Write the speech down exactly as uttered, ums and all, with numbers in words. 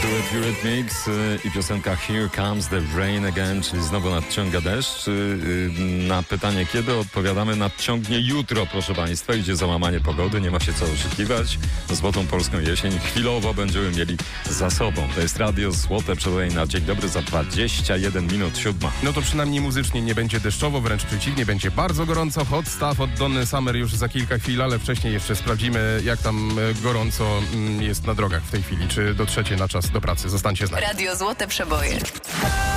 Duet Eurythmics i piosenka Here Comes the Rain Again, czyli znowu nadciąga deszcz. Na pytanie kiedy odpowiadamy: nadciągnie jutro, proszę Państwa. Idzie załamanie pogody, nie ma się co oszukiwać. Złotą polską jesień chwilowo będziemy mieli za sobą. To jest Radio Złote Przeboje na dzień dobry za dwadzieścia jeden minut siódma. No to przynajmniej muzycznie nie będzie deszczowo, wręcz przeciwnie, będzie bardzo gorąco. Hot Stuff od Donny Summer już za kilka chwil, ale wcześniej jeszcze sprawdzimy, jak tam gorąco jest na drogach w tej chwili. Czy dotrzecie na czas do pracy? Zostańcie z nami. Radio Złote Przeboje.